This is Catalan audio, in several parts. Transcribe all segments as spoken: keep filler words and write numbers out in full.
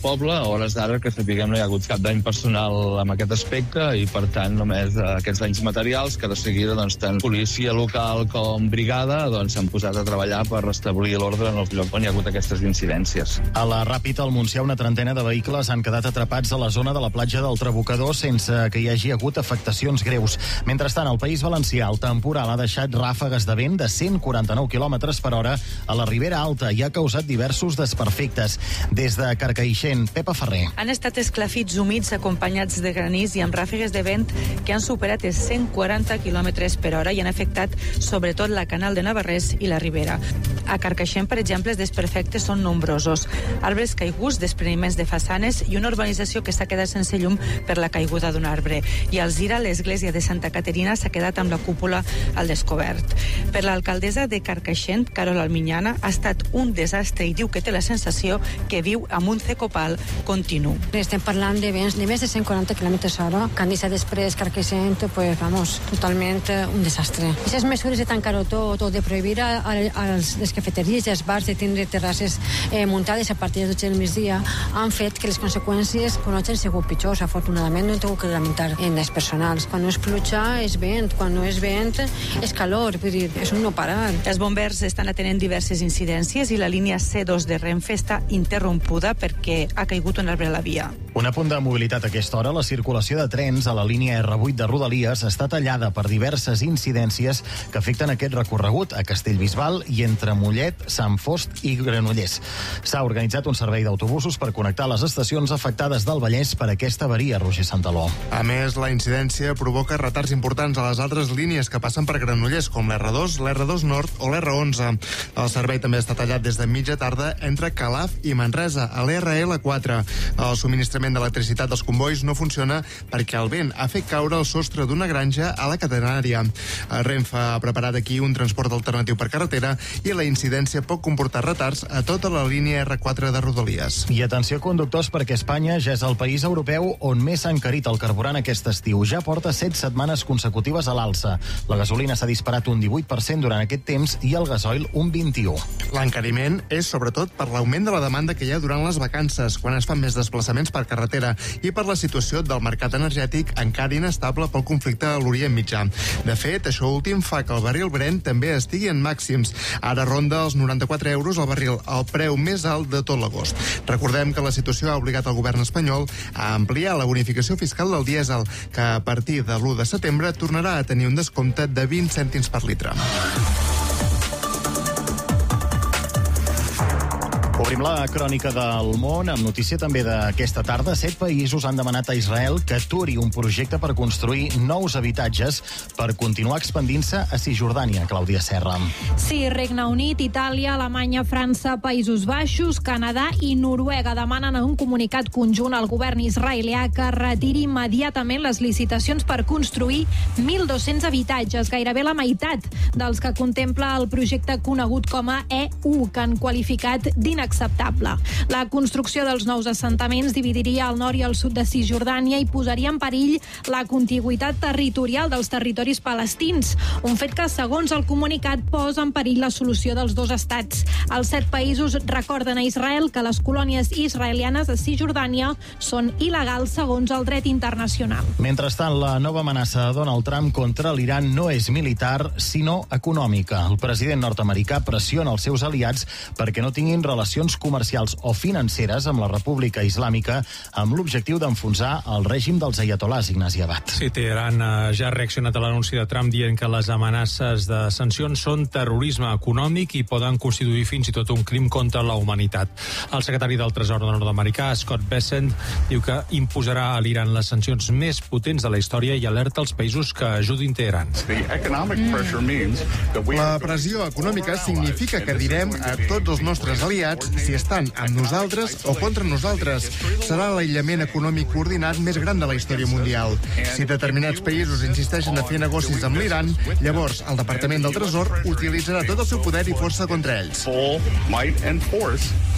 poble. A hores d'ara, que sapiguem, no hi ha hagut cap dany personal amb aquest aspecte i, per tant, només aquests danys materials que de seguida doncs, tant policia local com brigada doncs, s'han posat a treballar per restablir l'ordre en el lloc on hi ha hagut aquestes incidències. A la Ràpita, al Montsià, una trentena de vehicles han quedat atrapats a la zona de la platja del Trabucador sense que hi hagi hagut afectacions greus. Mentrestant, al País Valencià, el temporal ha deixat ràfegues de vent de cent quaranta-nou quilòmetres per hora a la Ribera Alta i ha causat diversos desperfectes. Des de Carcaixent, Pepa Ferrer. Han estat esclafits humits acompanyats de granís i amb ràfegues de vent que han superat els cent quaranta quilòmetres per hora i han afectat sobretot la Canal de Navarrés i la Ribera. A Carcaixent, per exemple, els desperfectes són nombrosos. Arbres caiguts, despreniments de façanes i una urbanització que s'ha quedat sense llum per la caiguda d'un arbre. I a Alzira, l'església de Santa Caterina s'ha quedat amb la cúpula al descobert. Per l'alcaldessa de Carcaixent, Carol Alminyana, ha estat un desastre i diu que té la sensació que viu amb un cecopal continu. Estem parlant de vents de més de cent quaranta quilòmetres hora, que han deixat després Carcaixent, pues, vamos, totalment un desastre. Aquestes mesures de tancar-ho tot o de prohibir a, a, a les cafeteries i als bars de tindre terrasses eh, muntades a partir de les dotze del migdia han fet que les conseqüències no hagin sigut pitjors. Afortunadament no he tingut que lamentar en les personals. Quan no és pluja és vent, quan no és vent és calor, vull dir, és un no parar. Els bombers estan atenent diverses incidències i la línia C dos de Renfe està interrompuda perquè ha caigut un arbre a la via. Un apunt de mobilitat a aquesta hora, la circulació de trens a la línia erre vuit de Rodalies està tallada per diverses incidències que afecten aquest recorregut a Castellbisbal i entre Mollet, Sant Fost i Granollers. S'ha organitzat un servei d'autobusos per connectar les estacions afectades del Vallès per aquesta avaria, Roger Santaló. A més, la incidència provoca retards importants a les altres línies que passen per Granollers, com l'erre dos, l'erre dos Nord o l'erre onze. El servei també està tallat des de mitja tarda entre Calaf i Manresa, a l'erre ele quatre. El subministrament d'electricitat dels convois no funciona perquè el vent ha fet caure el sostre d'una granja a la catenària. Renfe ha preparat aquí un transport alternatiu per carretera i la incidència pot comportar retards a tota la línia erre quatre de Rodalies. I atenció, conductors, perquè Espanya ja és el país europeu on més s'ha encarit el carburant aquest estiu. Ja porta set setmanes consecutives a l'alça. La gasolina s'ha disparat un divuit per cent durant aquest temps i el gasoil un vint-i-u. L'encariment és sobretot per l'augment de la demanda que hi ha durant les vacances, quan es fan més desplaçaments per carretera, i per la situació del mercat energètic encara inestable pel conflicte a l'Orient Mitjà. De fet, això últim fa que el barril Brent també estigui en màxims. Ara ronda els noranta-quatre euros al barril, el preu més alt de tot l'agost. Recordem que la situació ha obligat el govern espanyol a ampliar la bonificació fiscal del dièsel, que a partir de l'u de setembre tornarà a tenir un descompte de vint cèntims per litre. Obrim la crònica del món amb notícia també d'aquesta tarda. Set països han demanat a Israel que aturi un projecte per construir nous habitatges per continuar expandint-se a Cisjordània. Clàudia Serra. Sí, Regne Unit, Itàlia, Alemanya, França, Països Baixos, Canadà i Noruega demanen en un comunicat conjunt al govern israelià que retiri immediatament les licitacions per construir mil dos-cents habitatges, gairebé la meitat dels que contempla el projecte conegut com a E u, que han qualificat d'inacceptable. La construcció dels nous assentaments dividiria el nord i el sud de Cisjordània i posaria en perill la contigüitat territorial dels territoris palestins, un fet que, segons el comunicat, posa en perill la solució dels dos estats. Els set països recorden a Israel que les colònies israelianes a Cisjordània són il·legals segons el dret internacional. Mentrestant, la nova amenaça de Donald Trump contra l'Iran no és militar, sinó econòmica. El president nord-americà pressiona els seus aliats perquè no tinguin relacions comercials o financeres amb la República Islàmica amb l'objectiu d'enfonsar el règim dels ayatolás, Ignasi Abad. Sí, Teheran eh, ja ha reaccionat a l'anunci de Trump dient que les amenaces de sancions són terrorisme econòmic i poden constituir fins i tot un crim contra la humanitat. El secretari del Tresor nord-americà, Scott Bessent, diu que imposarà a l'Iran les sancions més potents de la història i alerta als països que ajudin Teheran. La pressió econòmica significa que direm a tots els nostres aliats si estan amb nosaltres o contra nosaltres. Serà l'aïllament econòmic coordinat més gran de la història mundial. Si determinats països insisteixen a fer negocis amb l'Iran, llavors el Departament del Tresor utilitzarà tot el seu poder i força contra ells.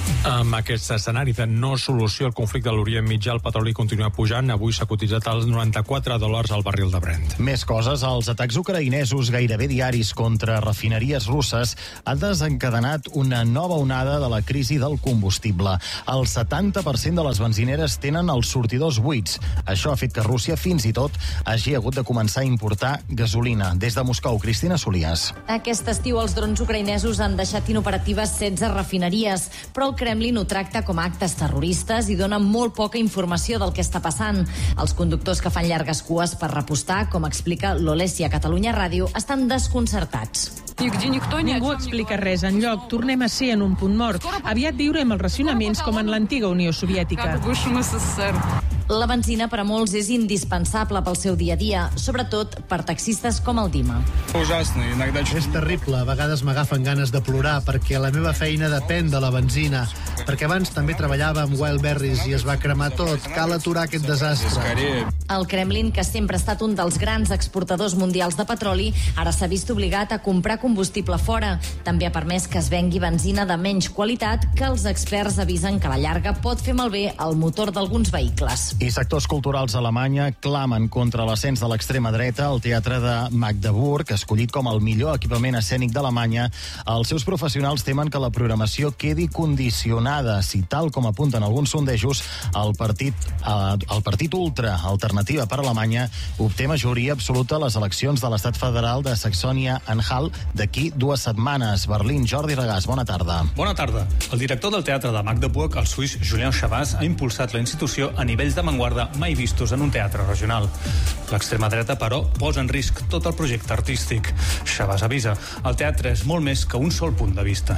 Amb aquest escenari de no solució al conflicte de l'Orient Mitjà, el petroli continua pujant. Avui s'ha cotitzat als noranta-quatre dòlars al barril de Brent. Més coses, els atacs ucraïnesos gairebé diaris contra refineries russes han desencadenat una nova onada de la crisi del combustible. El setanta per cent de les benzineres tenen els sortidors buits. Això ha fet que Rússia fins i tot hagi hagut de començar a importar gasolina. Des de Moscou, Cristina Solias. Aquest estiu els drons ucraïnesos han deixat inoperatives setze refineries, però el Kremlin ho tracta com a actes terroristes i dona molt poca informació del que està passant. Els conductors que fan llargues cues per repostar, com explica l'Olèsia a Catalunya Ràdio, estan desconcertats. Ningú explica res enlloc. Tornem a ser en un punt mort. Aviat viurem els racionaments com en l'antiga Unió Soviètica. La benzina per a molts és indispensable pel seu dia a dia, sobretot per taxistes com el Dima. És terrible, a vegades m'agafen ganes de plorar perquè la meva feina depèn de la benzina, perquè abans també treballava amb Wildberries i es va cremar tot. Cal aturar aquest desastre. El Kremlin, que sempre ha estat un dels grans exportadors mundials de petroli, ara s'ha vist obligat a comprar combustible fora. També ha permès que es vengui benzina de menys qualitat, que els experts avisen que a la llarga pot fer malbé el motor d'alguns vehicles. I sectors culturals a Alemanya clamen contra l'ascens de l'extrema dreta. El Teatre de Magdeburg, escollit com el millor equipament escènic d'Alemanya, els seus professionals temen que la programació quedi condicionada si, tal com apunten alguns sondejos, el partit, eh, el partit ultra Alternativa per Alemanya obté majoria absoluta a les eleccions de l'Estat Federal de Saxònia-Anhalt d'aquí dues setmanes. Berlín, Jordi Regàs, bona tarda. Bona tarda. El director del Teatre de Magdeburg, el suís Julien Chabas, ha impulsat la institució a nivells de avantguarda mai vistos en un teatre regional. L'extrema dreta, però, posa en risc tot el projecte artístic. Chabas avisa, el teatre és molt més que un sol punt de vista.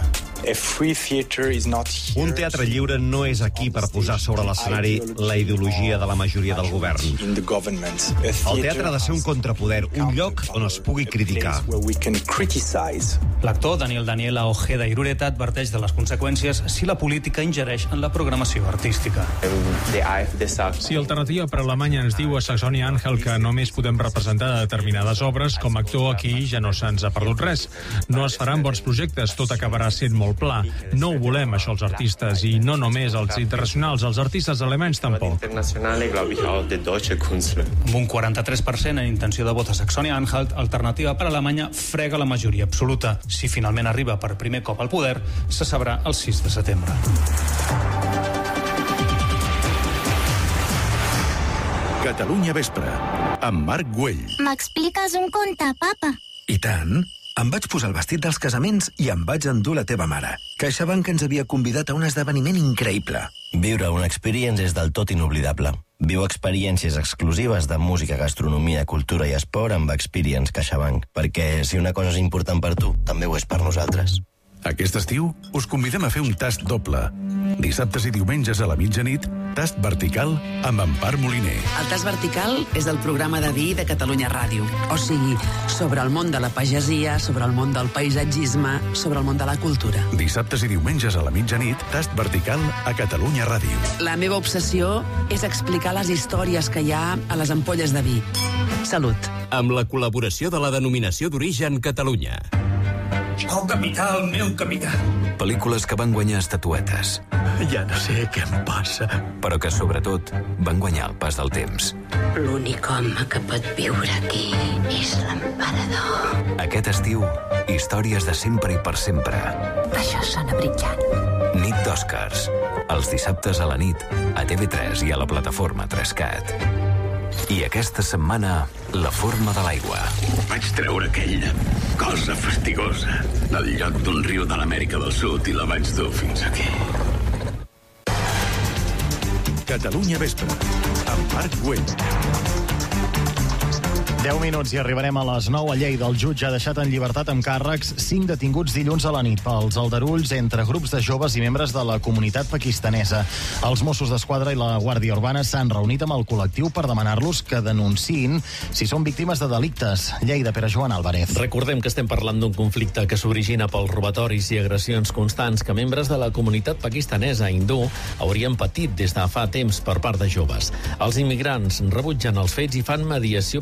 Un teatre lliure no és aquí per posar sobre l'escenari la ideologia de la majoria del govern. El teatre ha de ser un contrapoder, un lloc on es pugui criticar. L'actor Daniel Daniela Ojeda Irureta adverteix de les conseqüències si la política ingereix en la programació artística. Si Alternativa per Alemanya ens diu a Saxònia-Anhalt que només podem representar determinades obres, com a actor aquí ja no se'ns ha perdut res. No es faran bons projectes, tot acabarà sent molt pla. No ho volem, això, els artistes, i no només els internacionals, els artistes alemanys tampoc. Amb un quaranta-tres per cent en intenció de vot a Saxònia-Anhalt, Alternativa per Alemanya frega la majoria absoluta. Si finalment arriba per primer cop al poder, se sabrà el sis de setembre. Catalunya Vespre, amb Marc Güell. M'expliques un conte, papa? I tant. Em vaig posar el vestit dels casaments i em vaig endur la teva mare. CaixaBank ens havia convidat a un esdeveniment increïble. Viure una experience és del tot inoblidable. Viu experiències exclusives de música, gastronomia, cultura i esport amb Experience CaixaBank. Perquè si una cosa és important per tu, també ho és per nosaltres. Aquest estiu us convidem a fer un tast doble. Dissabtes i diumenges a la mitjanit, tast vertical amb Empar Moliner. El tast vertical és el programa de vi de Catalunya Ràdio. O sigui, sobre el món de la pagesia, sobre el món del paisatgisme, sobre el món de la cultura. Dissabtes i diumenges a la mitjanit, tast vertical a Catalunya Ràdio. La meva obsessió és explicar les històries que hi ha a les ampolles de vi. Salut. Amb la col·laboració de la Denominació d'Origen Catalunya. El capità, el meu capità. Pel·lícules que van guanyar estatuetes. Ja no sé què em passa. Però que, sobretot, van guanyar el pas del temps. L'únic home que pot viure aquí és l'emperador. Aquest estiu, històries de sempre i per sempre. Això sona brillant. Nit d'Oscars. Els dissabtes a la nit, a T V tres i a la plataforma tres cat. I aquesta setmana, La forma de l'aigua. Vaig treure aquella cosa fastigosa del lloc d'un riu de l'Amèrica del Sud i la vaig dur fins aquí. Catalunya Vespre, amb Marc Güell. deu minuts i arribarem a les nou. A Lleida, el jutge ha deixat en llibertat amb càrrecs cinc detinguts dilluns a la nit pels aldarulls entre grups de joves i membres de la comunitat pakistanesa. Els Mossos d'Esquadra i la Guàrdia Urbana s'han reunit amb el col·lectiu per demanar-los que denunciïn si són víctimes de delictes. Lleida, Pere Joan Álvarez. Recordem que estem parlant d'un conflicte que s'origina pels robatoris i agressions constants que membres de la comunitat pakistanesa hindú haurien patit des de fa temps per part de joves. Els immigrants rebutgen els fets i fan mediació per recuperar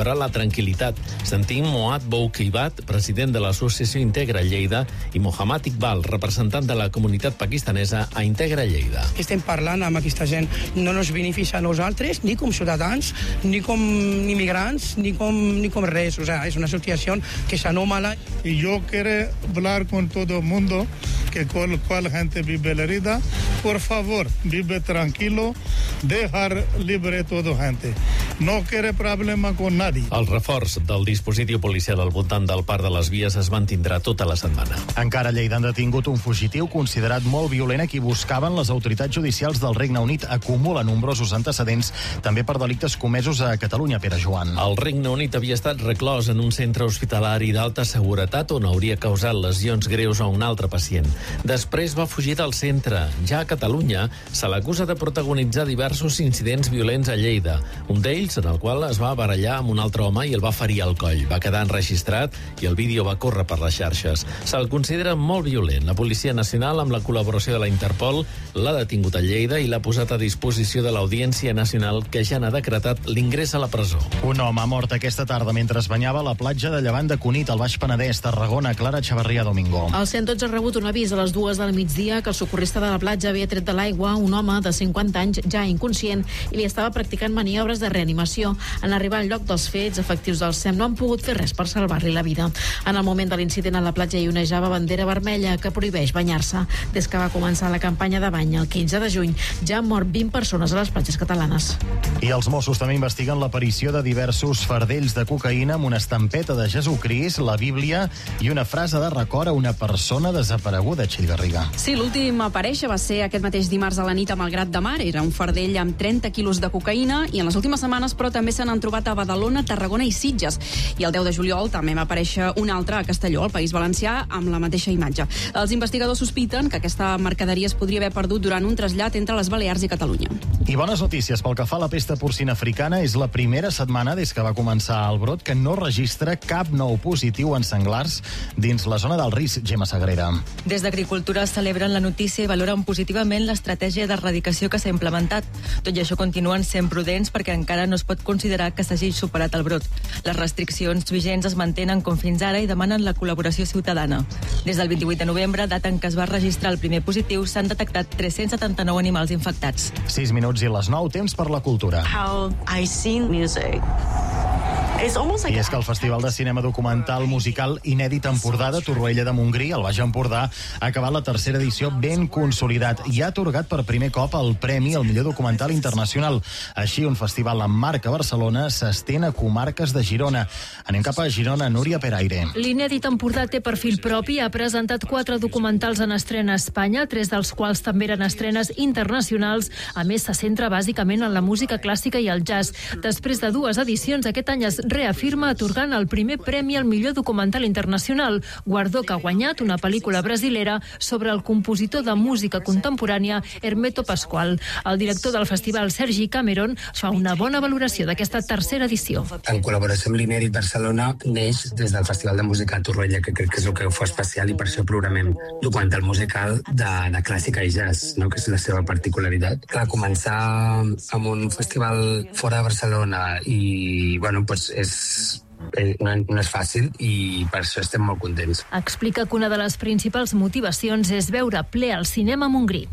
portarà la tranquil·litat. Sentim Moad Boukibat, president de l'Associació Integra Lleida, i Mohammad Iqbal, representant de la comunitat pakistanesa a Integra Lleida. Estem parlant amb aquesta gent, no ens beneficia a nosaltres, ni com ciutadans, ni com immigrants, ni com, ni com res. O sea, es una situación que es anómala. Y yo quiero hablar con todo el mundo, que cual, cual gente vive la herida, por favor, vive tranquilo, dejar libre toda gente. No quiere problema con nadie. El reforç del dispositiu policial al voltant del Parc de les Vies es mantindrà tota la setmana. Encara a Lleida han detingut un fugitiu considerat molt violent a qui buscaven les autoritats judicials del Regne Unit. Acumula nombrosos antecedents també per delictes comesos a Catalunya, Pere Joan. El Regne Unit havia estat reclòs en un centre hospitalari d'alta seguretat on hauria causat lesions greus a un altre pacient. Després va fugir del centre. Ja a Catalunya se l'acusa de protagonitzar diversos incidents violents a Lleida. Un d'ells en el qual es va barallar amb un altre home i el va ferir al coll. Va quedar enregistrat i el vídeo va córrer per les xarxes. Se'l considera molt violent. La Policia Nacional, amb la col·laboració de la Interpol, l'ha detingut a Lleida i l'ha posat a disposició de l'Audiència Nacional, que ja n'ha decretat l'ingrés a la presó. Un home ha mort aquesta tarda mentre es banyava a la platja de Llevant de Cunit, al Baix Penedès, Tarragona. Clara Xavarria Domingo. El cent dotze ha rebut un avís a les dues del migdia que el socorrista de la platja havia tret de l'aigua un home de cinquanta anys ja inconscient i li estava practicant maniobres de reanimació. En arribar al lloc dels fets, efectius del S E M no han pogut fer res per salvar-li la vida. En el moment de l'incident a la platja hi onejava bandera vermella que prohibeix banyar-se. Des que va començar la campanya de bany el quinze de juny, ja han mort vint persones a les platges catalanes. I els Mossos també investiguen l'aparició de diversos fardells de cocaïna amb una estampeta de Jesucrist, la Bíblia i una frase de record a una persona desapareguda, Txell Garriga. Sí, l'últim a aparèixer va ser aquest mateix dimarts a la nit a Malgrat de Mar. Era un fardell amb trenta quilos de cocaïna i en les últimes setmanes, però, també se n'han trobat a Badalona, Tarragona i Sitges. I el deu de juliol també va aparèixer un altre a Castelló, al País Valencià, amb la mateixa imatge. Els investigadors sospiten que aquesta mercaderia es podria haver perdut durant un trasllat entre les Balears i Catalunya. I bones notícies pel que fa a la pesta porcina africana. És la primera setmana des que va començar el brot que no registra cap nou positiu en senglars dins la zona del risc. Gemma Sagrera. Des d'Agricultura celebren la notícia i valoren positivament l'estratègia d'erradicació que s'ha implementat. Tot i això continuen sent prudents perquè encara no es pot considerar que s'hagi superat el brot. Les restriccions vigents es mantenen com fins ara i demanen la col·laboració ciutadana. Des del vint-i-vuit de novembre, data en què es va registrar el primer positiu, s'han detectat tres-cents setanta-nou animals infectats. sis minuts i les nou, temps per la cultura. How I sing music. I és que el Festival de Cinema Documental Musical Inèdit Empordà de Torroella de Montgrí, al Baix Empordà, ha acabat la tercera edició ben consolidat i ha atorgat per primer cop el premi al millor documental internacional. Així, un festival amb marca a Barcelona s'estén a comarques de Girona. Anem cap a Girona, Núria Peraire. L'Inèdit Empordà té perfil propi, ha presentat quatre documentals en estrena a Espanya, tres dels quals també eren estrenes internacionals. A més, se centra bàsicament en la música clàssica i el jazz. Després de dues edicions, aquest any es reafirma atorgant el primer premi al millor documental internacional, guardó que ha guanyat una pel·lícula brasilera sobre el compositor de música contemporània Hermeto Pascoal. El director del festival, Sergi Cameron, fa una bona valoració d'aquesta tercera edició. En col·laboració amb l'Inèdit Barcelona neix des del Festival de Música a Torroella, que crec que és el que ho fa especial i per això programem documental musical de, de clàssica i jazz, no? Que és la seva particularitat. Clar, començar amb un festival fora de Barcelona i, bueno, pues és No, no és fàcil i per això estem molt contents. Explica que una de les principals motivacions és veure ple al cinema a Montgrí.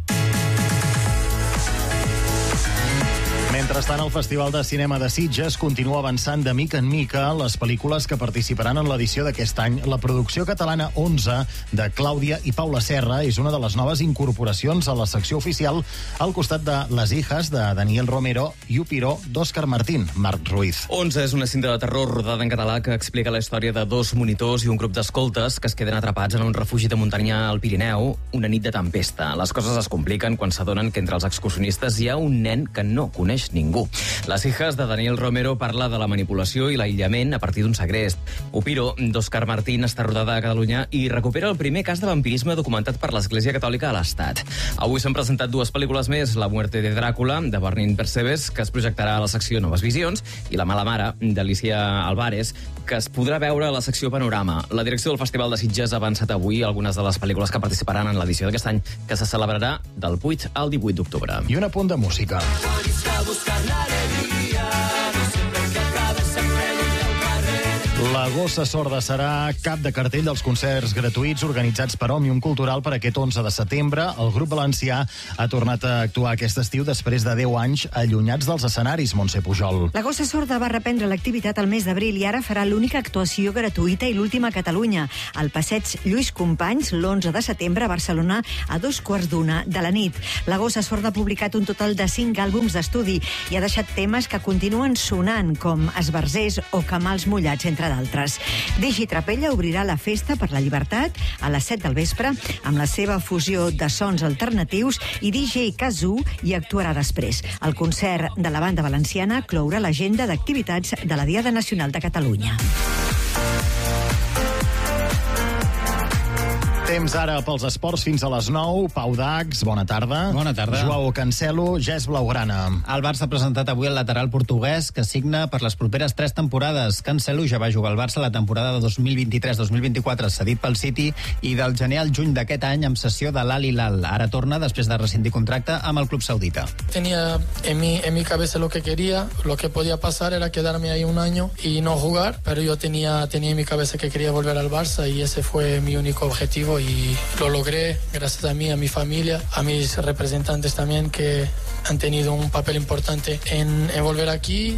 Mentrestant, el Festival de Cinema de Sitges continua avançant de mica en mica les pel·lícules que participaran en l'edició d'aquest any. La producció catalana onze de Clàudia i Paula Serra és una de les noves incorporacions a la secció oficial al costat de Les hijas de Daniel Romero i Upiró d'Òscar Martín, Marc Ruiz. onze és una cinta de terror rodada en català que explica la història de dos monitors i un grup d'escoltes que es queden atrapats en un refugi de muntanya al Pirineu una nit de tempesta. Les coses es compliquen quan s'adonen que entre els excursionistes hi ha un nen que no coneix ningú. Les hijas de Daniel Romero parla de la manipulació i l'aïllament a partir d'un segrest. Upiro, d'Òscar Martín, està rodada a Catalunya i recupera el primer cas de vampirisme documentat per l'Església Catòlica a l'Estat. Avui s'han presentat dues pel·lícules més, La muerte de Dràcula, de Bernin Percebes, que es projectarà a la secció Noves Visions, i La mala mare, d'Alicia Alvarez, que es podrà veure a la secció Panorama. La direcció del Festival de Sitges ha avançat avui algunes de les pel·lícules que participaran en l'edició d'aquest any, que se celebrarà del vuit al divuit d'octubre. I un apunt de música. Buscar la alegría, no siempre que acabe se pregunta La Gossa Sorda serà cap de cartell dels concerts gratuïts organitzats per Òmnium Cultural per aquest onze de setembre. El grup valencià ha tornat a actuar aquest estiu després de deu anys allunyats dels escenaris, Montse Pujol. La Gossa Sorda va reprendre l'activitat al mes d'abril i ara farà l'única actuació gratuïta i l'última a Catalunya, al passeig Lluís Companys, l'onze de setembre a Barcelona, a dos quarts d'una de la nit. La Gossa Sorda ha publicat un total de cinc àlbums d'estudi i ha deixat temes que continuen sonant, com Esbarzers o Camals mullats, entre d'altres. Digi Trapella obrirà la festa per la llibertat a les set del vespre amb la seva fusió de sons alternatius i D J Kazoo hi actuarà després. El concert de la banda valenciana clourà l'agenda d'activitats de la Diada Nacional de Catalunya. Temps ara pels esports fins a les nou. Pau Dax, bona tarda. Bona tarda. Joao Cancelo, ja és blaugrana. El Barça ha presentat avui el lateral portuguès que signa per les properes tres temporades. Cancelo ja va jugar al Barça la temporada de dos mil vint-i-tres dos mil vint-i-quatre cedit pel City i del gener al juny d'aquest any amb cessió de l'Al Hilal. Ara torna després de rescindir contracte amb el club saudita. Tenía en mi, en mi cabeza lo que quería, lo que podía pasar era quedarme ahí un año y no jugar, pero yo tenía, tenía en mi cabeza que quería volver al Barça y ese fue mi único objetivo y lo logré gracias a mí, a mi familia, a mis representantes también que han tenido un papel importante en, en volver aquí.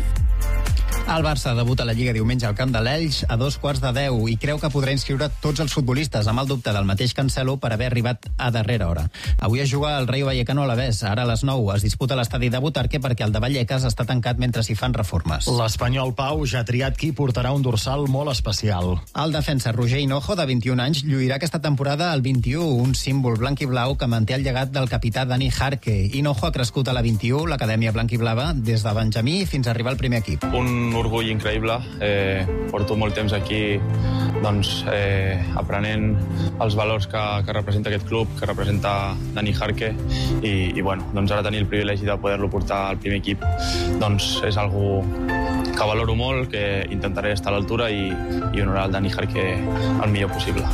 El Barça debuta a la Lliga diumenge al camp de l'Elx a dos quarts de deu i creu que podrà inscriure tots els futbolistes amb el dubte del mateix Cancelo per haver arribat a darrera hora. Avui es juga el Rayo Vallecano a l'Alavés. Ara a les nou es disputa l'estadi de Butarque perquè el de Vallecas està tancat mentre s'hi fan reformes. L'espanyol Pau ja ha triat qui portarà un dorsal molt especial. El defensa Roger Hinojo, de vint-i-un anys, lluirà aquesta temporada al vint-i-u, un símbol blanc i blau que manté el llegat del capità Dani Jarque. Hinojo ha crescut a la vint-i-u, l'acadèmia blanc i blava, des de Benjamí fins a arribar al primer equip. Un orgull increïble. Eh, porto molt temps aquí doncs, eh, aprenent els valors que, que representa aquest club, que representa Dani Jarque i, i bueno, doncs ara tenir el privilegi de poder-lo portar al primer equip doncs és algo que valoro molt, que intentaré estar a l'altura i, i honorar el Dani Jarque el millor possible.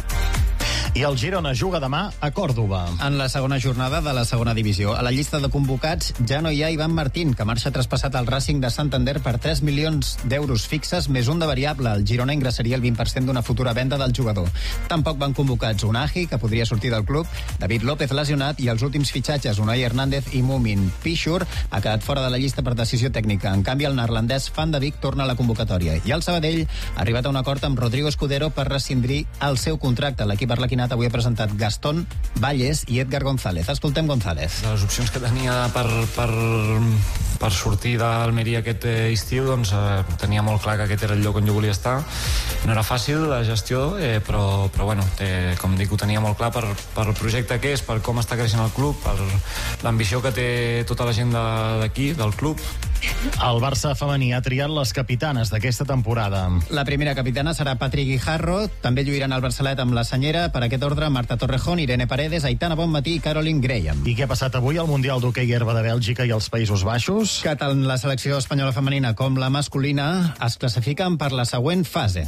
I el Girona juga demà a Còrdova. En la segona jornada de la segona divisió. A la llista de convocats ja no hi ha Ivan Martín, que marxa traspassat al Racing de Santander per tres milions d'euros fixes més un de variable. El Girona ingressaria el vint per cent d'una futura venda del jugador. Tampoc van convocats Unai, que podria sortir del club, David López lesionat i els últims fitxatges Unai Hernández i Mumin. Pichur ha quedat fora de la llista per decisió tècnica. En canvi, el neerlandès Van de Beek torna a la convocatòria. I el Sabadell ha arribat a un acord amb Rodrigo Escudero per rescindir el seu contracte. L'equip arlequinat avui ha presentat Gastón Valles i Edgar González. Escoltem González. De les opcions que tenia per, per, per sortir d'Almeria aquest estiu, doncs eh, tenia molt clar que aquest era el lloc on jo volia estar. No era fàcil la gestió, eh, però, però bueno, té, com dic, ho tenia molt clar per, per el projecte que és, per com està creixent el club, per l'ambició que té tota la gent d'aquí, del club. El Barça femení ha triat les capitanes d'aquesta temporada. La primera capitana serà Patri Guijarro, també lluiran al Barcelet amb la senyera. Per aquest ordre, Marta Torrejón, Irene Paredes, Aitana Bonmatí i Caroline Graham. I què ha passat avui al Mundial d'Hoquei Herba de Bèlgica i els Països Baixos? Que tant la selecció espanyola femenina com la masculina es classifiquen per la següent fase.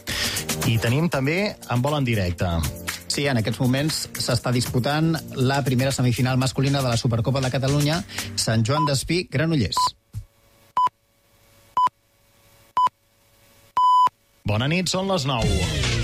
I tenim també en vol en directe. Sí, en aquests moments s'està disputant la primera semifinal masculina de la Supercopa de Catalunya, Sant Joan d'Espí, Granollers. Bona nit, són les nou.